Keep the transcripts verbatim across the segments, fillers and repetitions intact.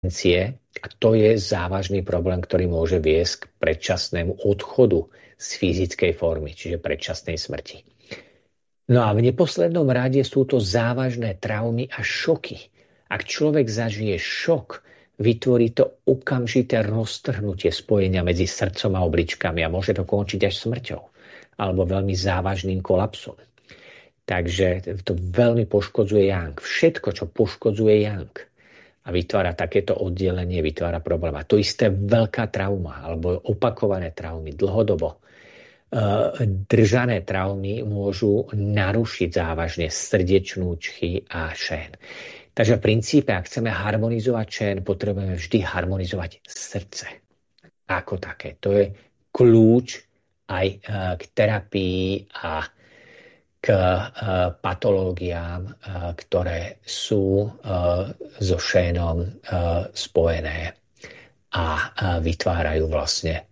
a to je závažný problém, ktorý môže viesť k predčasnému odchodu z fyzickej formy, čiže predčasnej smrti. No a v neposlednom rade sú to závažné traumy a šoky. Ak človek zažije šok, vytvorí to okamžité roztrhnutie spojenia medzi srdcom a obličkami a môže to končiť až smrťou alebo veľmi závažným kolapsom. Takže to veľmi poškodzuje yang. Všetko, čo poškodzuje yang a vytvára takéto oddelenie, vytvára problém. A to isté veľká trauma alebo opakované traumy dlhodobo. Držané traumy môžu narušiť závažne srdečnú čchy a šén. Takže v princípe, ak chceme harmonizovať šén, potrebujeme vždy harmonizovať srdce. Ako také. To je kľúč aj k terapii a k patológiám, ktoré sú so šénom spojené a vytvárajú vlastne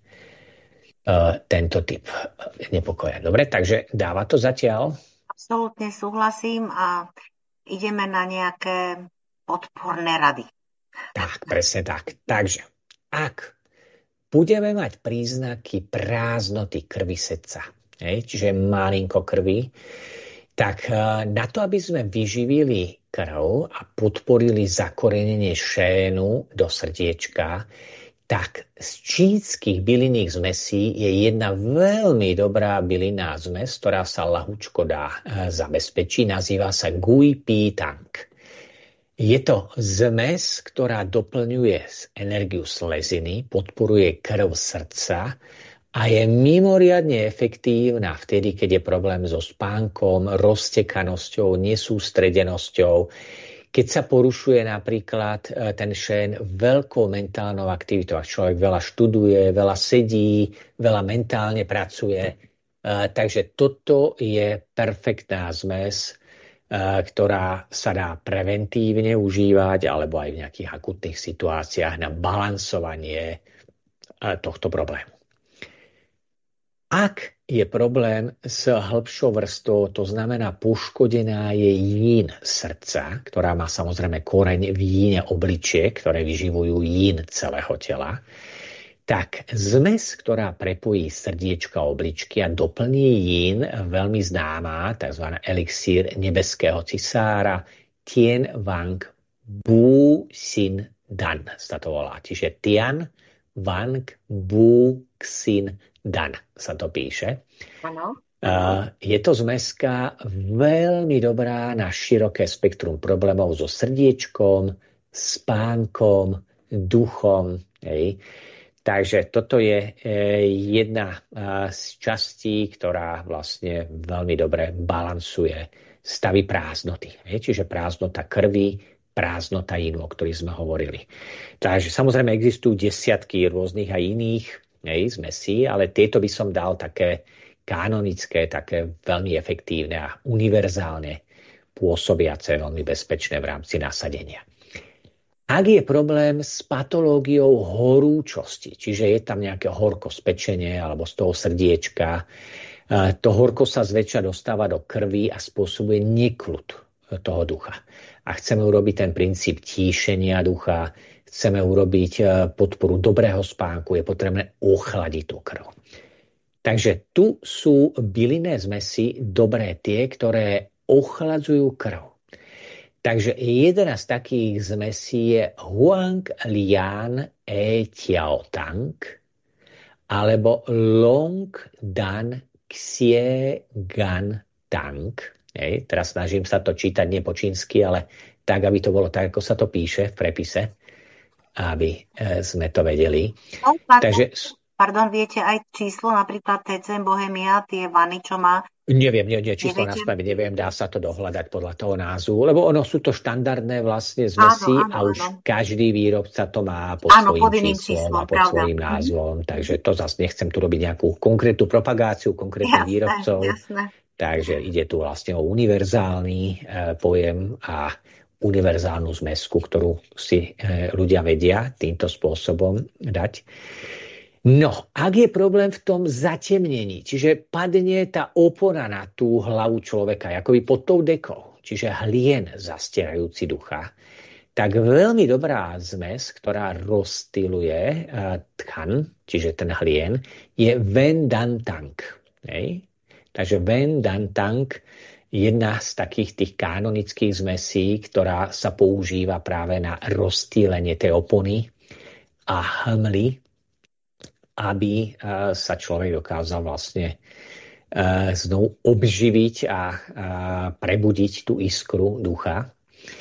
tento typ nepokoja. Dobre, takže dáva to zatiaľ? Absolútne súhlasím a ideme na nejaké podporné rady. Tak, presne tak. Takže, ak budeme mať príznaky prázdnoty krvi srdca, hej, čiže malinko krvi, tak na to, aby sme vyživili krv a podporili zakorenenie šénu do srdiečka, tak z čínskych bylinných zmesí je jedna veľmi dobrá bylinná zmes, ktorá sa ľahúčko dá zabezpečiť. Nazýva sa Gui Pi Tang. Je to zmes, ktorá doplňuje energiu sleziny, podporuje krv srdca a je mimoriadne efektívna vtedy, keď je problém so spánkom, roztekanosťou, nesústredenosťou. Keď sa porušuje napríklad ten šén veľkou mentálnou aktivitou, ak človek veľa študuje, veľa sedí, veľa mentálne pracuje. Takže toto je perfektná zmes, ktorá sa dá preventívne užívať alebo aj v nejakých akutných situáciách na balansovanie tohto problému. Ak je problém s hĺbšou vrstvou, to znamená poškodená je yin srdca, ktorá má samozrejme koreň v yine obličiek, ktoré vyživujú yin celého tela, tak zmes, ktorá prepojí srdiečka a obličky a doplní yin, veľmi známá, tzv. Elixír nebeského cisára, Tien Wang Bu Xin Dan sa to volá. Čiže Tian Wang Bu Xin Dan sa to píše. Áno. Uh, je to zmeska veľmi dobrá na široké spektrum problémov so srdiečkom, spánkom, duchom. Hej. Takže toto je eh, jedna uh, z častí, ktorá vlastne veľmi dobre balansuje stavy prázdnoty. Hej. Čiže prázdnota krvi, prázdnota inu, o ktorých sme hovorili. Takže samozrejme existujú desiatky rôznych aj iných hej, zmesí, ale tieto by som dal také kanonické, také veľmi efektívne a univerzálne pôsobiace, veľmi bezpečné v rámci nasadenia. Ak je problém s patológiou horúčosti, čiže je tam nejaké horko spečenie alebo z toho srdiečka, to horko sa zväčša dostáva do krvi a spôsobuje nekľud toho ducha. A chceme urobiť ten princíp tíšenia ducha, chceme urobiť podporu dobrého spánku, je potrebné ochladiť tú krv. Takže tu sú bylinné zmesy dobré tie, ktoré ochladzujú krv. Takže jedna z takých zmesí je Huang Lian E Tiao Tang alebo Long Dan Xie Gan Tang. Hej, teraz snažím sa to čítať nie po čínsky, ale tak, aby to bolo tak, ako sa to píše v prepise, aby sme to vedeli. No, pardon, Takže, pardon, viete aj číslo, napríklad té cé Bohemia, tie vany, čo má? Neviem, nie, nie, číslo na spamäť, neviem, dá sa to dohľadať podľa toho názvu, lebo ono sú to štandardné vlastne zmesy áno, áno, a už áno. Každý výrobca to má pod áno, svojím pod číslom, číslom a pod pravda. Svojím názvom, takže to zase nechcem tu robiť nejakú konkrétnu propagáciu konkrétnych jasné, výrobcov. Jasné. Takže ide tu vlastne o univerzálny e, pojem a univerzálnu zmesku, ktorú si e, ľudia vedia týmto spôsobom dať. No, ak je problém v tom zatemnení, čiže padne tá opona na tú hlavu človeka, akoby pod tou dekou, čiže hlien zastierajúci ducha, tak veľmi dobrá zmes, ktorá rozstyluje tchan, čiže ten hlien, je Wen Dan Tang. Hej? Takže Wen Dan Tang je jedna z takých tých kanonických zmesí, ktorá sa používa práve na rozstýlenie tej opony a hmly, aby sa človek dokázal vlastne znovu obživiť a prebudiť tú iskru ducha.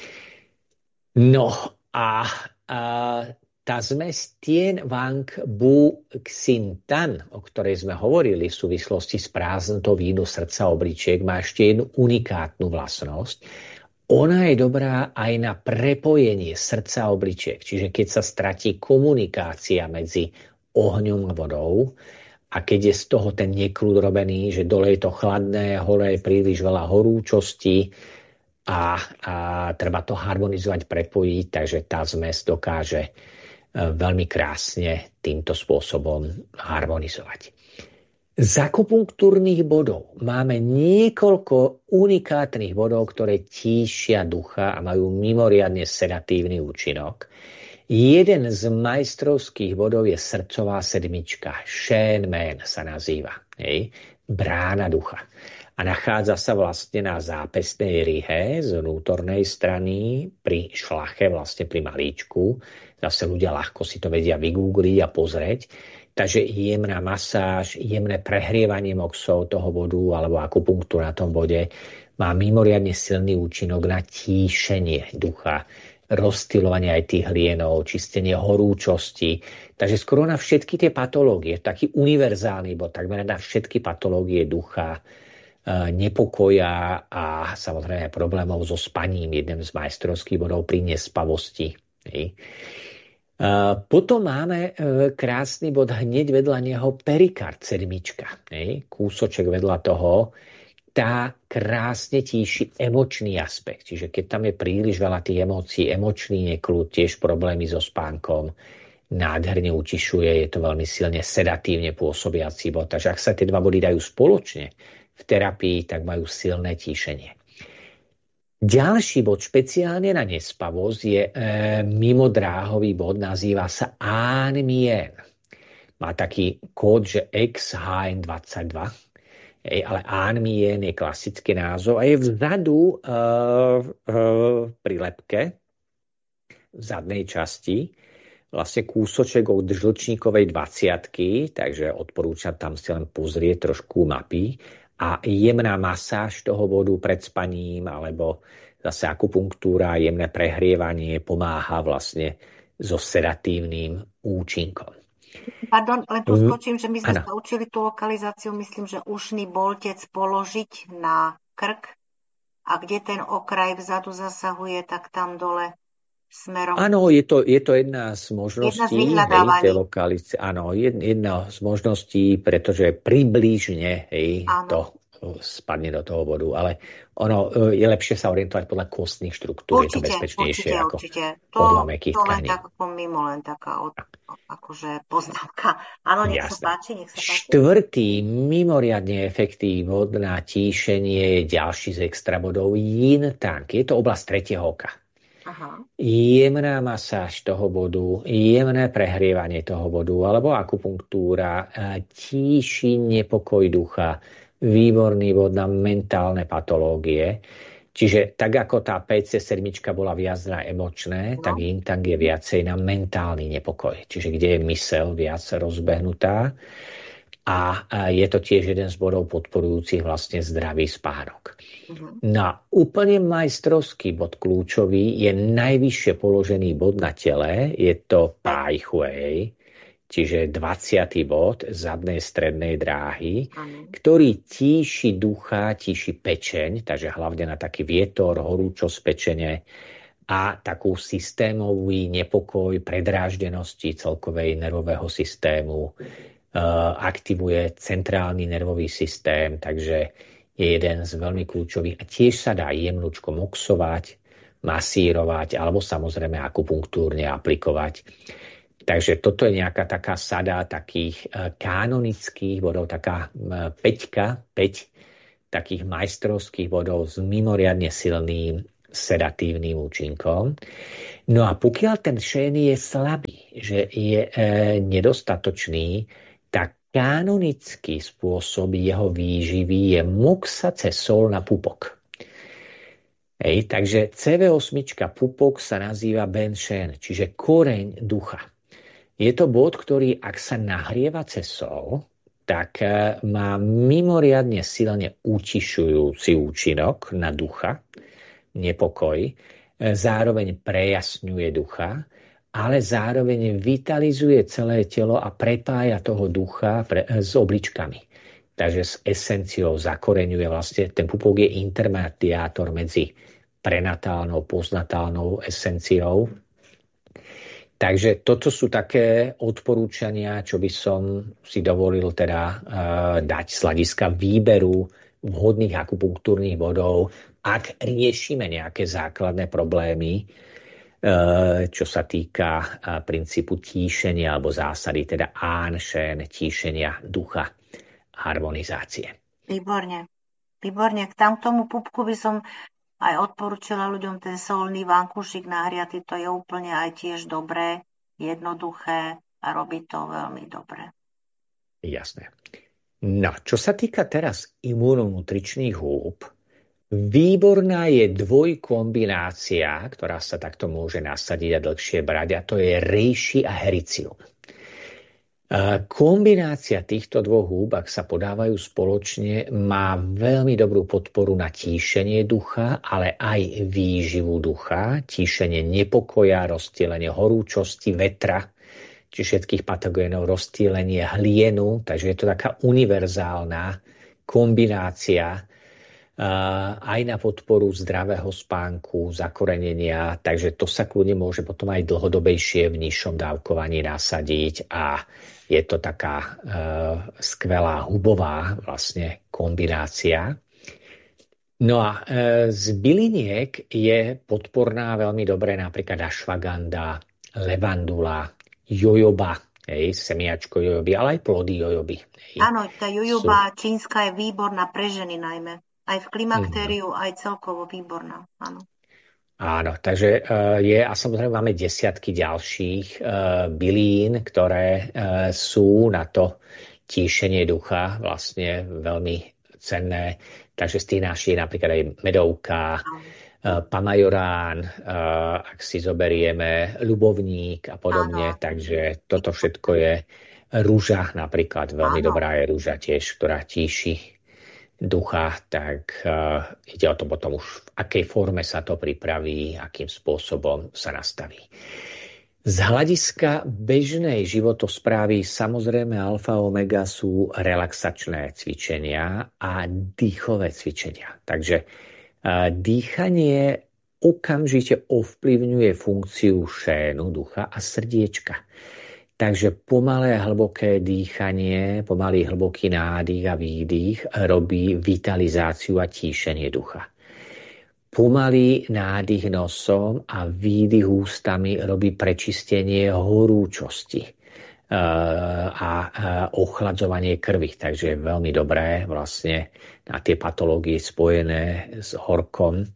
No a, a tá zmes Tien Wang Bu Xin Tan, o ktorej sme hovorili v súvislosti s prázdnotou vínu srdca obličiek, má ešte jednu unikátnu vlastnosť. Ona je dobrá aj na prepojenie srdca obličiek. Čiže keď sa stratí komunikácia medzi ohňom a vodou, a keď je z toho ten nekľud robený, že dole je to chladné, hore je príliš veľa horúčosti a, a treba to harmonizovať, prepojiť, takže tá zmes dokáže veľmi krásne týmto spôsobom harmonizovať. Z akupunktúrnych bodov máme niekoľko unikátnych bodov, ktoré tíšia ducha a majú mimoriadne sedatívny účinok. Jeden z majstrovských bodov je srdcová sedmička. Shen Men sa nazýva. Hej? Brána ducha. A nachádza sa vlastne na zápesnej rihe z vnútornej strany pri šlache, vlastne pri malíčku. Zase ľudia ľahko si to vedia vygoogliť a pozrieť. Takže jemná masáž, jemné prehrievanie moxov toho bodu alebo akupunktúra na tom bode má mimoriadne silný účinok na tíšenie ducha, rozstylovanie aj tých hlienov, čistenie horúčosti. Takže skoro na všetky tie patológie, taký univerzálny bod, takmer na všetky patológie ducha, nepokoja a samozrejme problémov so spaním, jeden z majstrovských bodov pri nespavosti. Potom máme krásny bod hneď vedľa neho perikard sedmička. Kúsoček vedľa toho, tá krásne tíši emočný aspekt. Čiže keď tam je príliš veľa tých emócií, emočný nekľud, tiež problémy so spánkom, nádherne utišuje, je to veľmi silne sedatívne pôsobiaci bod. Takže ak sa tie dva body dajú spoločne v terapii, tak majú silné tíšenie. Ďalší bod špeciálne na nespavosť je e, mimodráhový bod, nazýva sa An Mien. Má taký kód, že X H N dvadsaťdva. Ej, ale An Mien je klasický názov a je vzadu uh, uh, pri lebke v zadnej časti vlastne kúsoček od žlčníkovej dvadsiatky, takže odporúčam tam si len pozrieť trošku mapy a jemná masáž toho bodu pred spaním alebo zase akupunktúra, jemné prehrievanie pomáha vlastne so sedatívnym účinkom. Pardon, len tu skočím, že my sme sa učili tú lokalizáciu, myslím, že ušný boltec položiť na krk a kde ten okraj vzadu zasahuje, tak tam dole smerom. Áno, je to, je to jedna z možností. Jedna z hej, lokalice, áno, jedna z možností, pretože približne hej, to spadne do toho bodu, ale ono je lepšie sa orientovať podľa kostných štruktúr, určite, je to bezpečnejšie určite, ako určite. podľa mäkkých tkaní. To len tak ako mimo, len taká od, akože poznámka. Áno, nech Jasne. sa páči, nech sa páči. Štvrtý mimoriadne efektívny bod na tíšenie je ďalší z extra bodov Yin Tang. Je to oblasť tretieho oka. Aha. Jemná masáž toho bodu, jemné prehrievanie toho bodu alebo akupunktúra tíši nepokoj ducha, výborný bod na mentálne patológie. Čiže tak ako tá pé cé sedem bola viac na emočné, no. tak Yin Tang je viacej na mentálny nepokoj. Čiže kde je myseľ viac rozbehnutá. A je to tiež jeden z bodov podporujúcich vlastne zdravý spánok. Uh-huh. No úplne majstrovský bod kľúčový je najvyššie položený bod na tele. Je to Pai Hui, čiže dvadsiaty bod zadnej strednej dráhy, uh-huh. ktorý tíši ducha, tíši pečeň, takže hlavne na taký vietor, horúčosť pečene a takú systémový nepokoj, predráždenosti celkovej nervového systému. Aktivuje centrálny nervový systém, takže je jeden z veľmi kľúčových a tiež sa dá jemnúčko moxovať, masírovať alebo samozrejme akupunktúrne aplikovať. Takže toto je nejaká taká sada takých kanonických bodov, taká päťka, päť takých majstrovských bodov s mimoriadne silným sedatívnym účinkom. No a pokiaľ ten šén je slabý, že je e, nedostatočný, tak kanonický spôsob jeho výživy je moxa cez sol na pupok. Hej, takže cé vé osem pupok sa nazýva ben šén, čiže koreň ducha. Je to bod, ktorý, ak sa nahrieva cez sol, tak má mimoriadne silne utišujúci účinok na ducha, nepokoj, zároveň prejasňuje ducha, ale zároveň vitalizuje celé telo a prepája toho ducha pre, s obličkami. Takže s esenciou zakoreňuje vlastne, ten pupok je intermediátor medzi prenatálnou, postnatálnou esenciou. Takže toto sú také odporúčania, čo by som si dovolil teda uh, dať z hľadiska výberu vhodných akupunktúrnych bodov, ak riešime nejaké základné problémy, čo sa týka princípu tíšenia alebo zásady, teda An Shen, tíšenia ducha, harmonizácie. Výborne. Výborne. K tam tomu pupku by som aj odporúčila ľuďom ten solný vankúšik nahriaty. To je úplne aj tiež dobré, jednoduché a robí to veľmi dobre. Jasné. No, čo sa týka teraz imunonutričných húb, výborná je dvojkombinácia, ktorá sa takto môže nasadiť a dlhšie brať, a to je reishi a hericium. Kombinácia týchto dvoch húb, ak sa podávajú spoločne, má veľmi dobrú podporu na tíšenie ducha, ale aj výživu ducha, tíšenie nepokoja, rozptýlenie horúčosti, vetra, či všetkých patogénov, rozptýlenie hlienu, takže je to taká univerzálna kombinácia aj na podporu zdravého spánku, zakorenenia, takže to sa kľudne môže potom aj dlhodobejšie v nižšom dávkovaní nasadiť a je to taká e, skvelá hubová vlastne kombinácia. No a e, z byliniek je podporná veľmi dobré napríklad ashwagandha, levandula, jojoba, hej, semiačko jojoby, ale aj plody jojoby. Hej. Áno, tá jojoba sú... čínska je výborná pre ženy najmä. Aj v klimaktériu, mm. aj celkovo výborná. Áno. Áno, takže uh, je, a samozrejme máme desiatky ďalších uh, bylín, ktoré uh, sú na to tíšenie ducha vlastne veľmi cenné. Takže z tých našich napríklad aj medovka, uh, pamajorán, uh, ak si zoberieme ľubovník a podobne. Áno. Takže toto všetko je rúža napríklad. Veľmi Áno. dobrá je rúža tiež, ktorá tíši ducha, tak uh, ide o to potom už, v akej forme sa to pripraví, akým spôsobom sa nastaví. Z hľadiska bežnej životosprávy samozrejme alfa omega sú relaxačné cvičenia a dýchové cvičenia. Takže uh, dýchanie okamžite ovplyvňuje funkciu šénu, ducha a srdiečka. Takže pomalé hlboké dýchanie, pomalý hlboký nádych a výdych robí vitalizáciu a tíšenie ducha. Pomalý nádych nosom a výdych ústami robí prečistenie horúčosti a ochladzovanie krvi. Takže je veľmi dobré vlastne na tie patológie spojené s horkom.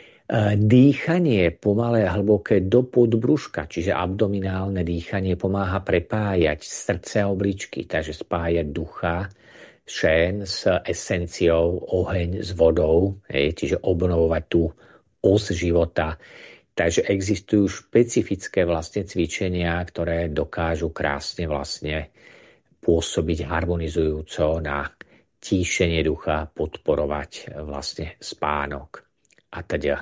Dýchanie pomalé a hlboké do podbruška, čiže abdominálne dýchanie pomáha prepájať srdce a obličky, takže spájať ducha, šén s esenciou, oheň s vodou, hej, čiže obnovovať tú os života. Takže existujú špecifické vlastne cvičenia, ktoré dokážu krásne vlastne pôsobiť harmonizujúco na tíšenie ducha, podporovať vlastne spánok. A teda.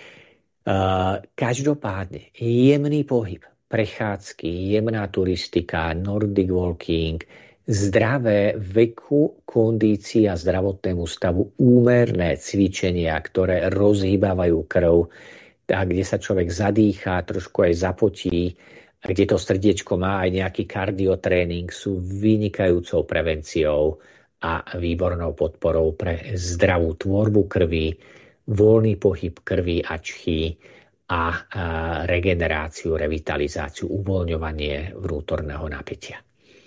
Uh, každopádne jemný pohyb, prechádzky, jemná turistika, nordic walking, zdravé veku, kondícii a zdravotnému stavu úmerné cvičenia, ktoré rozhýbavajú krv, tak, kde sa človek zadýchá, trošku aj zapotí, a kde to srdiečko má aj nejaký kardiotréning, sú vynikajúcou prevenciou a výbornou podporou pre zdravú tvorbu krvi, voľný pohyb krvi a čchy a regeneráciu, revitalizáciu, uvoľňovanie vnútorného napätia.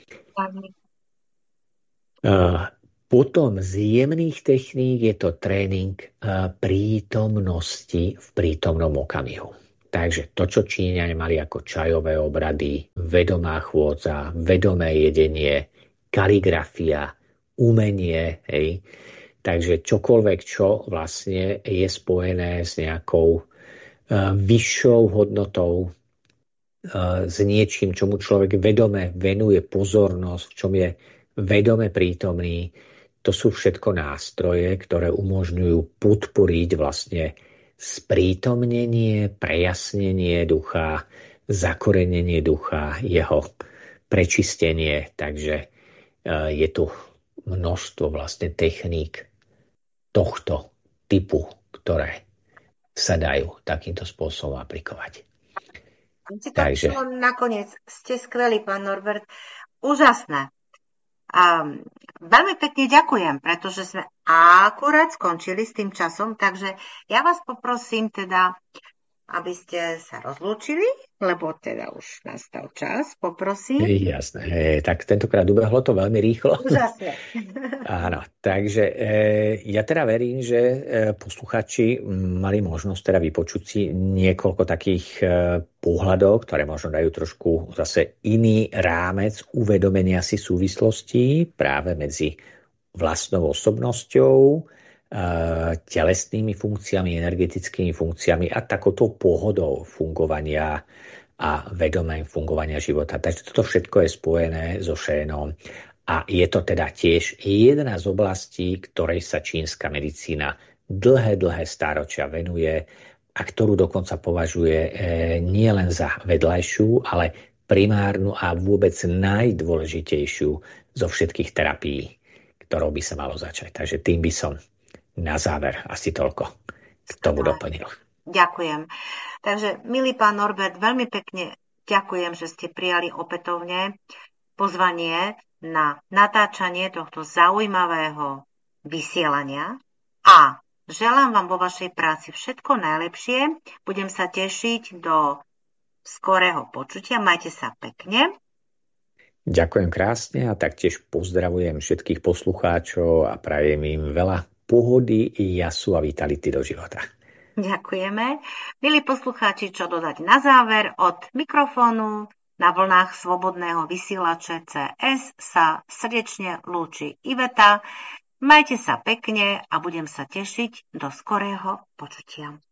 Potom z jemných techník je to tréning prítomnosti v prítomnom okamihu. Takže to, čo Číňania mali ako čajové obrady, vedomá chôdza, vedomé jedenie, kaligrafia, umenie, hej. Takže čokoľvek, čo vlastne je spojené s nejakou uh, vyššou hodnotou, uh, s niečím, čomu človek vedome venuje pozornosť, v čom je vedome prítomný, to sú všetko nástroje, ktoré umožňujú podporiť vlastne sprítomnenie, prejasnenie ducha, zakorenenie ducha, jeho prečistenie. Takže je tu množstvo vlastne techník tohto typu, ktoré sa dajú takýmto spôsobom aplikovať. Takže nakoniec ste skvelí, pán Norbert. Úžasné. A veľmi pekne ďakujem, pretože sme akurát skončili s tým časom, takže ja vás poprosím teda, aby ste sa rozlúčili, lebo teda už nastal čas, poprosím. Jasné, tak tentokrát ubehlo to veľmi rýchlo. Úžasne. Áno, takže e, ja teda verím, že e, posluchači mali možnosť teda vypočuť si niekoľko takých e, pohľadov, ktoré možno dajú trošku zase iný rámec uvedomenia si súvislostí práve medzi vlastnou osobnosťou, telesnými funkciami, energetickými funkciami a takouto pohodou fungovania a vedomým fungovania života. Takže toto všetko je spojené so šénom a je to teda tiež jedna z oblastí, ktorej sa čínska medicína dlhé, dlhé stáročia venuje a ktorú dokonca považuje nie len za vedľajšiu, ale primárnu a vôbec najdôležitejšiu zo všetkých terapií, ktorou by sa malo začať. Takže tým by som na záver asi toľko k tomu doplnil. Ďakujem. Takže, milý pán Norbert, veľmi pekne ďakujem, že ste prijali opätovne pozvanie na natáčanie tohto zaujímavého vysielania a želám vám vo vašej práci všetko najlepšie. Budem sa tešiť do skorého počutia. Majte sa pekne. Ďakujem krásne a taktiež pozdravujem všetkých poslucháčov a prajem im veľa pohody, jasu a vitality do života. Ďakujeme. Milí poslucháči, čo dodať na záver? Od mikrofónu na vlnách slobodného vysielače cé es sa srdečne lúči Iveta. Majte sa pekne a budem sa tešiť do skorého počutia.